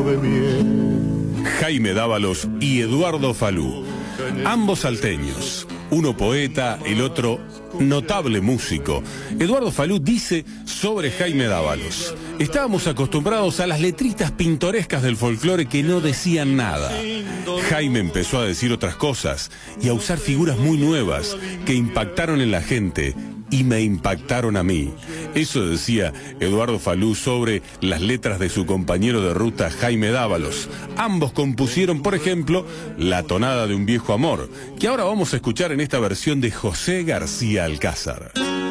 de miel. Jaime Dávalos y Eduardo Falú, ambos salteños, uno poeta, el otro notable músico. Eduardo Falú dice sobre Jaime Dávalos: estábamos acostumbrados a las letritas pintorescas del folclore que no decían nada. Jaime empezó a decir otras cosas y a usar figuras muy nuevas que impactaron en la gente y me impactaron a mí. Eso decía Eduardo Falú sobre las letras de su compañero de ruta Jaime Dávalos. Ambos compusieron, por ejemplo, La tonada de un viejo amor, que ahora vamos a escuchar en esta versión de José García Alcázar.